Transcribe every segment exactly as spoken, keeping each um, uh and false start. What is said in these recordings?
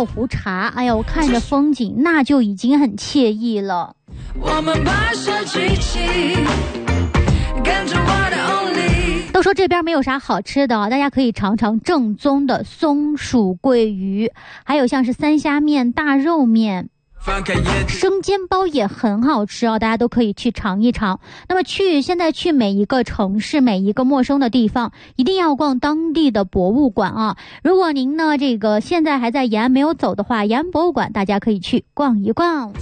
有壶茶，哎呀，我看着风景那就已经很惬意了。我们把手举起，跟着我的 only。都说这边没有啥好吃的，大家可以尝尝正宗的松鼠桂鱼，还有像是三虾面、大肉面。生煎包也很好吃哦，大家都可以去尝一尝。那么去现在去每一个城市，每一个陌生的地方，一定要逛当地的博物馆啊。如果您呢这个现在还在延安没有走的话，延安博物馆大家可以去逛一逛。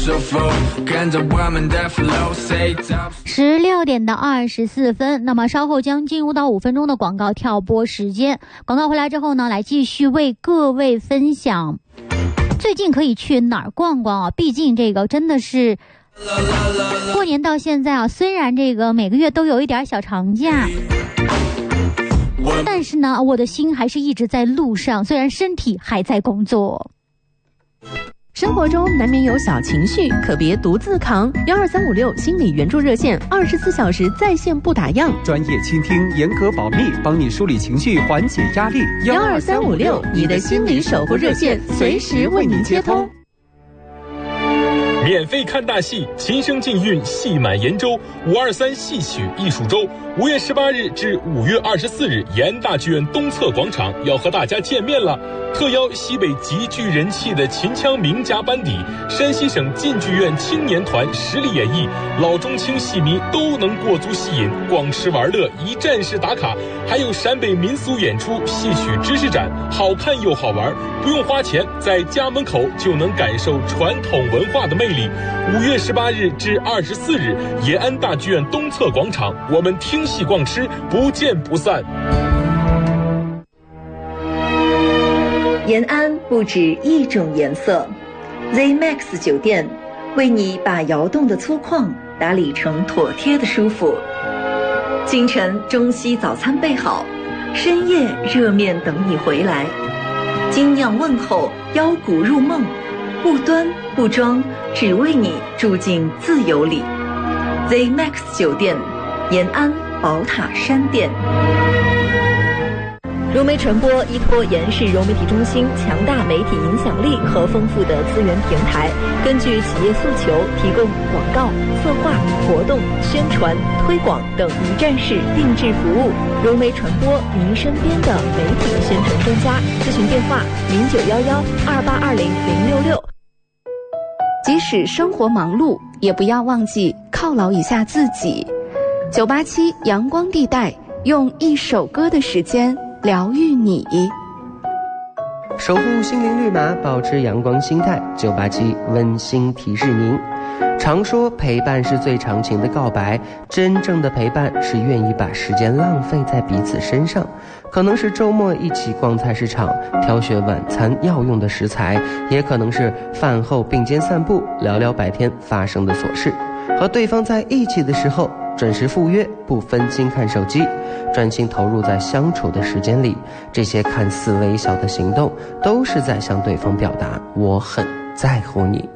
十六点到二十四分，那么稍后将进入到五分钟的广告跳播时间。广告回来之后呢，来继续为各位分享最近可以去哪儿逛逛啊？毕竟这个真的是过年到现在啊，虽然这个每个月都有一点小长假，但是呢，我的心还是一直在路上，虽然身体还在工作。 生活中难免有小情绪，可别独自扛。幺二三五六心理援助热线，二十四小时在线不打烊， 专业倾听，严格保密，帮你梳理情绪，缓解压力。 幺二三五六，你的心理守护热线，随时为您接通。 免费看大戏，琴声尽韵，戏满延州。五二三戏曲艺术周，五月十八日至五月二十四日，延安大剧院东侧广场要和大家见面了。特邀西北极具人气的秦腔名家班底，山西省晋剧院青年团实力演绎，老中青戏迷都能过足戏瘾，逛吃玩乐，一站式打卡。还有陕北民俗演出、戏曲知识展，好看又好玩，不用花钱，在家门口就能感受传统文化的魅力。五月十八日至二十四日，延安大剧院东侧广场，我们听戏逛吃，不见不散。 延安不止一种颜色 ，Z Max 酒店为你把窑洞的粗犷打理成妥帖的舒服。清晨中西早餐备好，深夜热面等你回来。精酿问候，腰鼓入梦，不端不装，只为你住进自由里。Z Max 酒店，延安宝塔山店。融媒传播依托延市融媒体中心强大媒体影响力和丰富的资源平台，根据企业诉求提供广告、策划、活动、宣传、推广等一站式定制服务。融媒传播，您身边的媒体宣传专家。咨询电话：零九幺幺二八二零零六六。 即使生活忙碌，也不要忘记犒劳一下自己。九八七阳光地带，用一首歌的时间疗愈你， 守护心灵绿码，保持阳光心态。九八七温馨提示您：常说陪伴是最长情的告白，真正的陪伴是愿意把时间浪费在彼此身上。可能是周末一起逛菜市场，挑选晚餐要用的食材，也可能是饭后并肩散步，聊聊白天发生的琐事。和对方在一起的时候，准时赴约，不分心看手机，专心投入在相处的时间里。这些看似微小的行动，都是在向对方表达我很在乎你。